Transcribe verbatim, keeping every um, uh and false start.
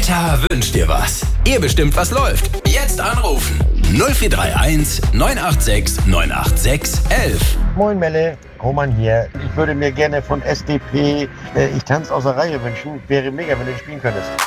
Wetter wünscht dir was. Ihr bestimmt, was läuft. Jetzt anrufen. null vier drei eins neun acht sechs neun acht sechs elf. Moin Melle, Roman hier. Ich würde mir gerne von S D P äh, Ich tanze aus der Reihe wünschen. Wäre mega, wenn du spielen könntest.